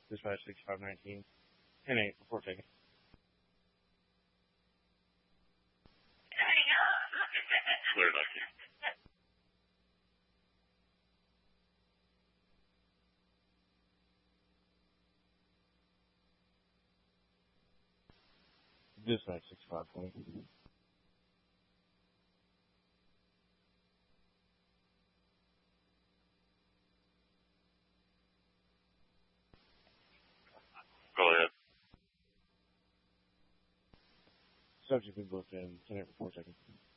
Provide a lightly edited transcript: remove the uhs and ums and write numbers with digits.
Dispatch 6519. 10-8, report taken. Clear, Nike. Dispatch 6520. Go ahead. Subject been booked in. 10-8, report taken.